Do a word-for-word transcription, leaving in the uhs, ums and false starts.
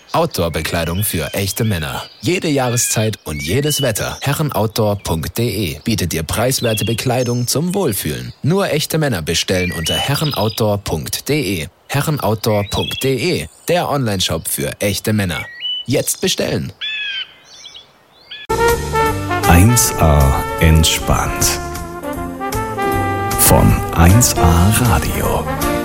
Outdoor-Bekleidung für echte Männer. Jede Jahreszeit und jedes Wetter. herrenoutdoor punkt de bietet dir preiswerte Bekleidung zum Wohlfühlen. Nur echte Männer bestellen unter herrenoutdoor punkt de. herrenoutdoor punkt de, der Onlineshop für echte Männer. Jetzt bestellen! eins A entspannt. Von eins A Radio.